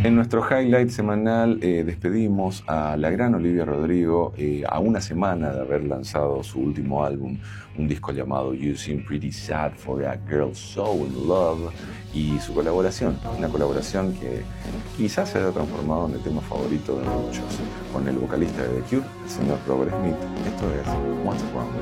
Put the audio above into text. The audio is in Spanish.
En nuestro highlight semanal despedimos a la gran Olivia Rodrigo a una semana de haber lanzado su último álbum, un disco llamado You Seem Pretty Sad for a Girl So in Love, y su colaboración, una colaboración que quizás se haya transformado en el tema favorito de muchos, con el vocalista de The Cure, el señor Robert Smith. Esto es Once Upon a